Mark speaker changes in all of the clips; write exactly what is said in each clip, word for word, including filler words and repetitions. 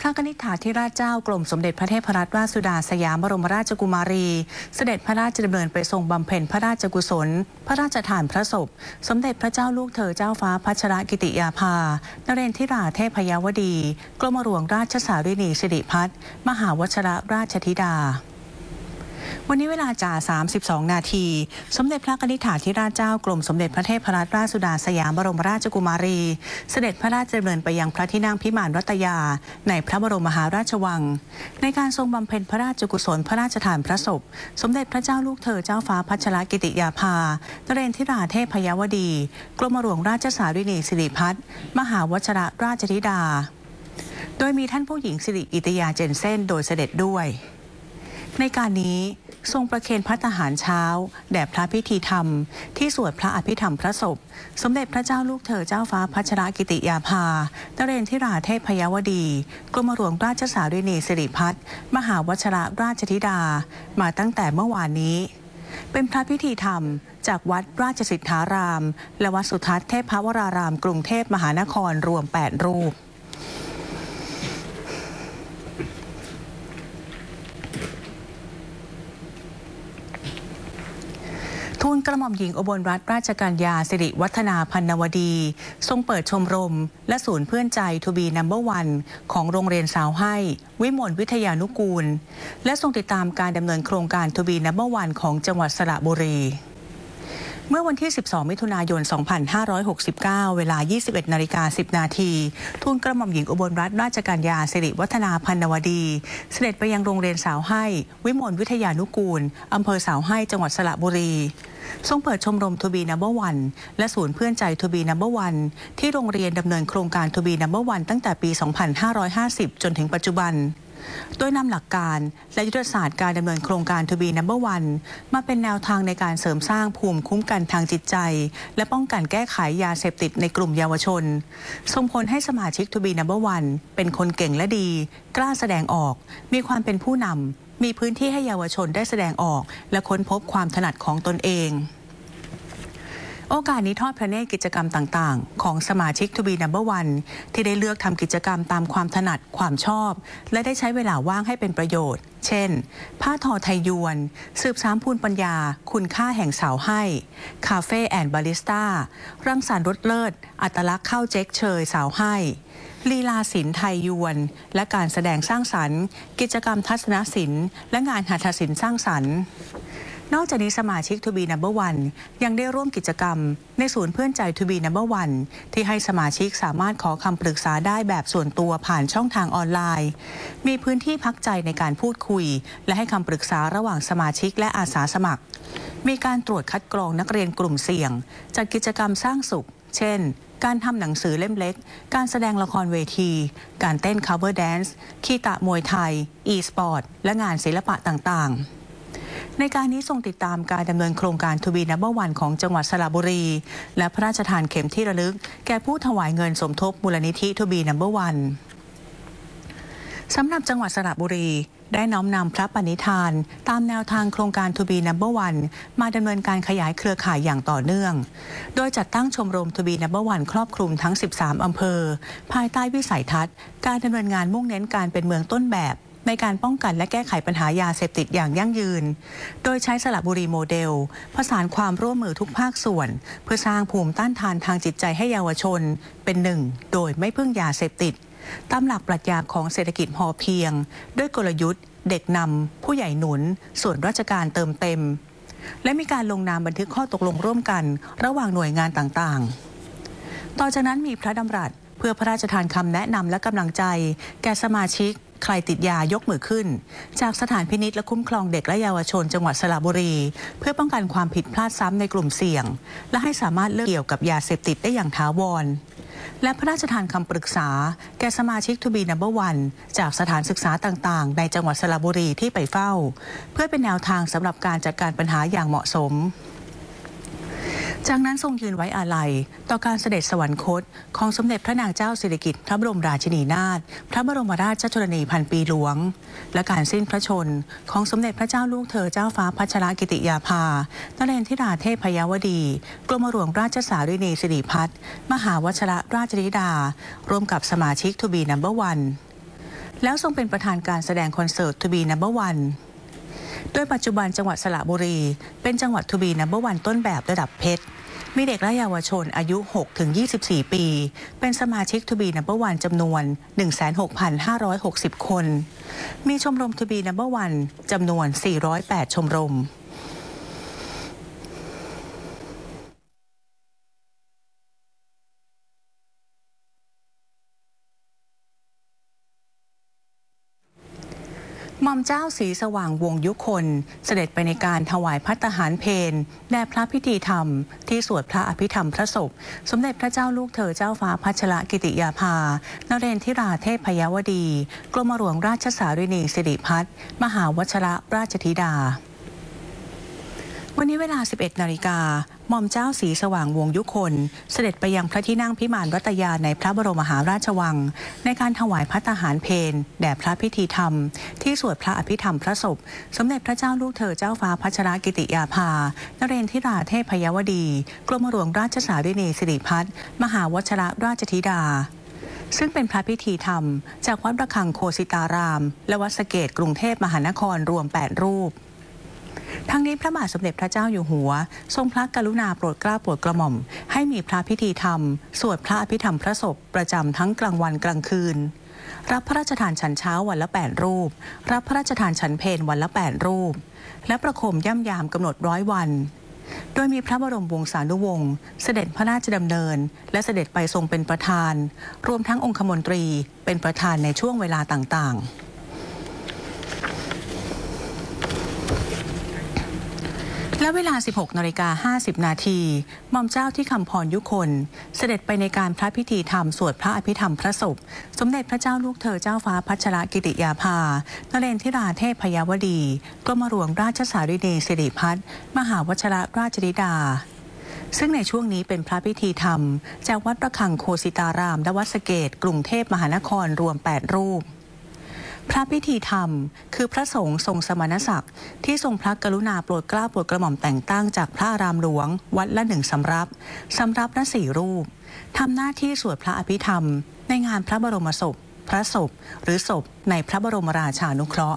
Speaker 1: พระกนิษฐาธิราชเจ้ากรมสมเด็จพระเทพรัตนราชสุดาสยามบรมราชกุมารีเสด็จพระราชดำเนินไปทรงบำเพ็ญพระราชกุศลพระราชทานพระศพสมเด็จพระเจ้าลูกเธอเจ้าฟ้าพัชรกิติยาภานเรนทิราเทพยวดีกรมหลวงราชสารินีสิริพัฒน์มหาวชิรราชธิดาวันนี้เวลาจ่าสามสิบสองนาทีสมเด็จพระกนิษฐาธิราชเจ้ากรมสมเด็จพระเทพรัตนราชสุดาสยามบรมราชกุมารีเสด็จพระราชดำเนินไปยังพระที่นั่งพิมานรัตยาในพระบรมมหาราชวังในการทรงบำเพ็ญพระราชกุศลพระราชทานพระศพสมเด็จพระเจ้าลูกเธอเจ้าฟ้าพัชรกิติยาภานเรนทิราเทพยวดีกรมหลวงราชสารินีสิริพัฒน์มหาวชิรราชธิดาโดยมีท่านผู้หญิงสิริอิตยาเจนเซ่นโดยเสด็จด้วยในการนี้ทรงประเคนภัตตาหารเช้าแด่พระพิธีธรรมที่สวดพระอภิธรรมพระศพสมเด็จพระเจ้าลูกเธอเจ้าฟ้าพัชรกิติยาภานเรนทิราเทพยวดีกรมหลวงราชสารินีสิริพัฒน์มหาวชิรราชธิดามาตั้งแต่เมื่อวานนี้เป็นพระพิธีธรรมจากวัดราชสิทธารามและวัดสุทัศน์เทพวรารามกรุงเทพมหานครรวมแปดรูปทูลกระหม่อมหญิงอุบลรัตนราชกัญญาสิริวัฒนาพันนวดีทรงเปิดชมรมและศูนย์เพื่อนใจทูบีนัมเบอร์วันของโรงเรียนสาวให้วิมลวิทยานุกูลและทรงติดตามการดำเนินโครงการทูบีนัมเบอร์วันของจังหวัดสระบุรีเมื่อวันที่สิบสองมิถุนายนสองพันห้าร้อยหกสิบเก้าเวลา ยี่สิบเอ็ดนาฬิกาสิบนาทีทูลกระหม่อมหญิงอุบลรัตนราชกัญญาสิริวัฒนาพันนวดีเสด็จไปยังโรงเรียนสาวให้วิมลวิทยานุกูลอำเภอสาวให้จังหวัดสระบุรีทรงเปิดชมรมทูบีนัมเบอร์วันและศูนย์เพื่อนใจทูบีนัมเบอร์วันที่โรงเรียนดำเนินโครงการทูบีนัมเบอร์วันตั้งแต่ปี สองพันห้าร้อยห้าสิบ จนถึงปัจจุบันโดยนำหลักการและยุทธศาสตร์การดำเนินโครงการทูบีนัมเบอร์วันมาเป็นแนวทางในการเสริมสร้างภูมิคุ้มกันทางจิตใจและป้องกันแก้ไขยาเสพติดในกลุ่มเยาวชนส่งผลให้สมาชิกทูบีนัมเบอร์วันเป็นคนเก่งและดีกล้าแสดงออกมีความเป็นผู้นำมีพื้นที่ให้เยาวชนได้แสดงออกและค้นพบความถนัดของตนเองโอกาสนี้ทอดพระเนตรกิจกรรมต่างๆของสมาชิกทูบีนัมเบอร์วันที่ได้เลือกทำกิจกรรมตามความถนัดความชอบและได้ใช้เวลาว่างให้เป็นประโยชน์เช่นผ้าทอไทยยวนสืบสานภูมิปัญญาคุณค่าแห่งสาวให้คาเฟ่แอนด์บาริสต้ารังสรรค์รสเลิศอัตลักษณ์ข้าวเจ๊กเชยสาวให้ลีลาศิลป์ไทยยวนและการแสดงสร้างสรรค์กิจกรรมทัศนศิลป์และงานหัตถศิลป์สร้างสรรค์นอกจากนี้สมาชิกทูบีนัมเบอร์วันยังได้ร่วมกิจกรรมในศูนย์เพื่อนใจทูบีนัมเบอร์วันที่ให้สมาชิกสามารถขอคำปรึกษาได้แบบส่วนตัวผ่านช่องทางออนไลน์มีพื้นที่พักใจในการพูดคุยและให้คำปรึกษาระหว่างสมาชิกและอาสาสมัครมีการตรวจคัดกรองนักเรียนกลุ่มเสี่ยงจัดกิจกรรมสร้างสุขเช่นการทำหนังสือเล่มเล็กการแสดงละครเวทีการเต้น cover dance คีตะมวยไทย e-sport และงานศิลปะต่างๆในการนี้ทรงติดตามการดำเนินโครงการทูบีนัมเบอร์วันของจังหวัดสระบุรีและพระราชทานเข็มที่ระลึกแก่ผู้ถวายเงินสมทบมูลนิธิทูบีนัมเบอร์วันสำหรับจังหวัดสระบุรีได้น้อมนำพระปณิธานตามแนวทางโครงการทูบีนัมเบอร์วันมาดำเนินการขยายเครือข่ายอย่างต่อเนื่องโดยจัดตั้งชมรมทูบีนัมเบอร์วันครอบคลุมทั้งสิบสามอำเภอภายใต้วิสัยทัศน์การดำเนินงานมุ่งเน้นการเป็นเมืองต้นแบบในการป้องกันและแก้ไขปัญหายาเสพติดอย่างยั่งยืนโดยใช้สระบุรีโมเดลผสานความร่วมมือทุกภาคส่วนเพื่อสร้างภูมิต้านทานทางจิตใจให้เยาวชนเป็นหนึ่งโดยไม่พึ่งยาเสพติดตามหลักปรัชญาของเศรษฐกิจพอเพียงด้วยกลยุทธ์เด็กนำผู้ใหญ่หนุนส่วนราชการเติมเต็มและมีการลงนามบันทึกข้อตกลงร่วมกันระหว่างหน่วยงานต่างๆต่อจากนั้นมีพระดำรัสเพื่อพระราชทานคำแนะนำและกำลังใจแก่สมาชิกใครติดยายกมือขึ้นจากสถานพินิจและคุ้มครองเด็กและเยาวชนจังหวัดสระบุรีเพื่อป้องกันความผิดพลาดซ้ำในกลุ่มเสี่ยงและให้สามารถเลิกเกี่ยวกับยาเสพติดได้อย่างถาวรและพระราชทานคำปรึกษาแก่สมาชิกทูบีนัมเบอร์วันจากสถานศึกษาต่างๆในจังหวัดสระบุรีที่ไปเฝ้าเพื่อเป็นแนวทางสำหรับการจัดการปัญหาอย่างเหมาะสมจากนั้นทรงยืนไว้อาลัยต่อการเสด็จสวรรคตของสมเด็จพระนางเจ้าสิริกิติ์พระบรมราชินีนาถพระบรมราชชนนีพันปีหลวงและการสิ้นพระชนม์ของสมเด็จพระเจ้าลูกเธอเจ้าฟ้าพัชรกิติยาภานเรนทิราเทพยวดีกรมหลวงราชสารินีสิริพัฒน์มหาวชิรราชธิดาร่วมกับสมาชิกทูบีนัมเบอร์วันแล้วทรงเป็นประธานการแสดงคอนเสิร์ต To Be นัมเบอร์ วัน โดยปัจจุบันจังหวัดสระบุรีเป็นจังหวัด To Be นัมเบอร์ วัน ต้นแบบระดับเพชรมีเด็กและเยาวชนอายุ หกถึงยี่สิบสี่ ปีเป็นสมาชิก To Be นัมเบอร์ วัน จำนวน หนึ่งแสนหกพันห้าร้อยหกสิบ คนมีชมรม To Be นัมเบอร์ วัน จำนวน สี่ร้อยแปด ชมรมหม่อมเจ้าศรีสว่างวงศ์ยุคนเสด็จไปในการถวายภัตตาหารเพลแด่พระพิธีธรรมที่สวดพระอภิธรรมพระศพสมเด็จพระเจ้าลูกเธอเจ้าฟ้าพัชรกิติยาภานเรนทิราเทพยวดีกรมหลวงราชสารินีสิริพัฒน์มหาวชรราชธิดาวันนี้เวลา สิบเอ็ด นาฬิกาหม่อมเจ้าศรีสว่างวงศ์ยุคนเสด็จไปยังพระที่นั่งพิมานรัตยาในพระบรมมหาราชวังในการถวายภัตตาหารเพลแด่พระพิธีธรรมที่สวดพระอภิธรรมพระศพสมเด็จพระเจ้าลูกเธอเจ้าฟ้าพัชรกิติยาภานเรนทิราเทพยวดีกรมหลวงราชสารินีสิริพัฒน์มหาวชรราชธิดาซึ่งเป็นพระพิธีธรรมจากวัดระฆังโคสิตารามและวัดสะเกษกรุงเทพมหานครรวมแปดรูปทั้งนี้พระบาทสมเด็จพระเจ้าอยู่หัวทรงพระกรุณาโปรดเกล้าโปรดกระหม่อมให้มีพระพิธีธรรมสวดพระอภิธรรมพระศพประจำทั้งกลางวันกลางคืนรับพระราชทานฉันเช้าวันละแปดรูปรับพระราชทานฉันเพลวันละแปดรูปและประโคมย่ำยามกำหนดร้อยวันโดยมีพระบรมวงศานุวงศ์เสด็จพระราชดำเนินและเสด็จไปทรงเป็นประธานรวมทั้งองคมนตรีเป็นประธานในช่วงเวลาต่างๆและเวลา สิบหก นาฬิกา ห้าสิบ นาทีหม่อมเจ้าที่คำพรยุคนเสด็จไปในการพระพิธีธรรมสวดพระอภิธรรมพระศพสมเด็จพระเจ้าลูกเธอเจ้าฟ้าพัชรกิติยาภานเรนทิราเทพยวดีกรมหลวงราชสารินีสิริพัฒน์มหาวชรราชธิดาซึ่งในช่วงนี้เป็นพระพิธีธรรมจากวัดระฆังโคสิตารามและวัดสะเกษกรุงเทพมหานครรวมแปดรูปพระพิธีธรรมคือพระสงฆ์ทรงสมณศักดิ์ที่ทรงพระกรุณาโปรดเกล้าโปรดกระหม่อมแต่งตั้งจากพระอารามหลวงวัดละหนึ่งสำรับสำรับละสี่รูปทำหน้าที่สวดพระอภิธรรมในงานพระบรมศพพระศพหรือศพในพระบรมราชานุเคราะห์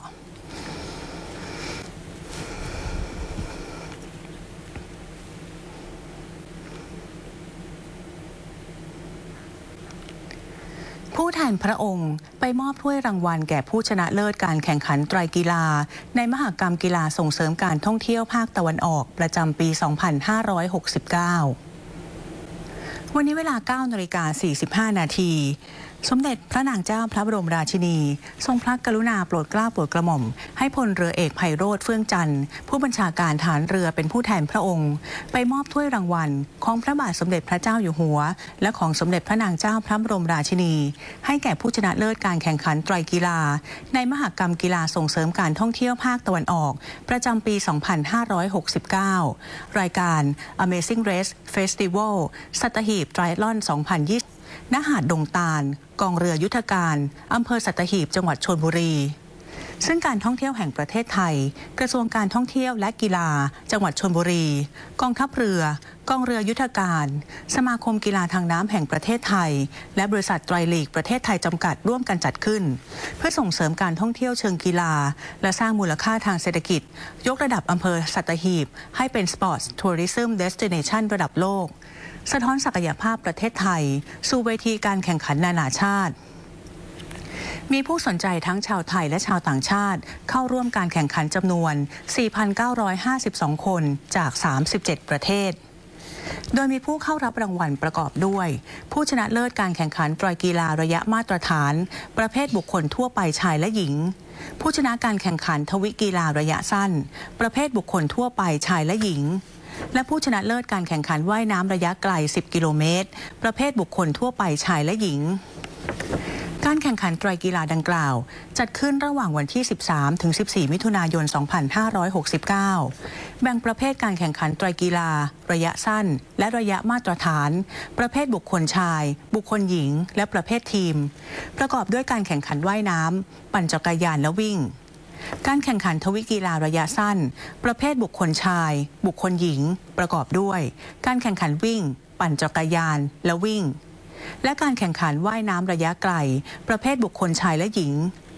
Speaker 1: ผู้แทนพระองค์ไปมอบถ้วยรางวัลแก่ผู้ชนะเลิศการแข่งขันไตรกีฬาในมหกรรมกีฬาส่งเสริมการท่องเที่ยวภาคตะวันออกประจำปี สองพันห้าร้อยหกสิบเก้า วันนี้เวลา เก้า นาฬิกา สี่สิบห้า นาทีสมเด็จพระนางเจ้าพระบรมราชินีทรงพระกรุณาโปรดเกล้าโปรดกระหม่อมให้พลเรือเอกไพโรจน์เฟื่องจันทร์ผู้บัญชาการฐานเรือเป็นผู้แทนพระองค์ไปมอบถ้วยรางวัลของพระบาทสมเด็จพระเจ้าอยู่หัวและของสมเด็จพระนางเจ้าพระบรมราชินีให้แก่ผู้ชนะเลิศการแข่งขันไตรกีฬาในมหกรรมกีฬาส่งเสริมการท่องเที่ยวภาคตะวันออกประจำปี สองพันห้าร้อยหกสิบเก้า รายการ Amazing Race Festival สัตหีบไตรแอธลอน สองพันยี่สิบณ หาดดงตาลกองเรือยุทธการอำเภอสัตหีบจังหวัดชลบุรีซึ่งการท่องเที่ยวแห่งประเทศไทยกระทรวงการท่องเที่ยวและกีฬาจังหวัดชลบุรีกองทัพเรือกองเรือยุทธการสมาคมกีฬาทางน้ำแห่งประเทศไทยและบริษัทไตรลีกประเทศไทยจำกัดร่วมกันจัดขึ้นเพื่อส่งเสริมการท่องเที่ยวเชิงกีฬาและสร้างมูลค่าทางเศรษฐกิจยกระดับอำเภอสัตหีบให้เป็น Sports Tourism Destination ระดับโลกสะท้อนศักยภาพประเทศไทยสู่เวทีการแข่งขันนานาชาติมีผู้สนใจทั้งชาวไทยและชาวต่างชาติเข้าร่วมการแข่งขันจำนวน สี่พันเก้าร้อยห้าสิบสอง คนจาก สามสิบเจ็ด ประเทศโดยมีผู้เข้ารับรางวัลประกอบด้วยผู้ชนะเลิศการแข่งขันไตรกีฬาระยะมาตรฐานประเภทบุคคลทั่วไปชายและหญิงผู้ชนะการแข่งขันทวิกีฬาระยะสั้นประเภทบุคคลทั่วไปชายและหญิงและผู้ชนะเลิศการแข่งขันว่ายน้ำระยะไกลสิบกิโลเมตรประเภทบุคคลทั่วไปชายและหญิงการแข่งขันไตรกีฬาดังกล่าวจัดขึ้นระหว่างวันที่ สิบสามถึงสิบสี่ มิถุนายน สองพันห้าร้อยหกสิบเก้า แบ่งประเภทการแข่งขันไตรกีฬาระยะสั้นและระยะมาตรฐานประเภทบุคคลชายบุคคลหญิงและประเภททีมประกอบด้วยการแข่งขันว่ายน้ำปั่นจักรยานและวิ่งการแข่งขันทวิกีฬาระยะสั้นประเภทบุคคลชายบุคคลหญิงประกอบด้วยการแข่งขันวิ่งปั่นจักรยานและวิ่งและการแข่งขันว่ายน้ำระยะไกลประเภทบุคคลชายและหญิง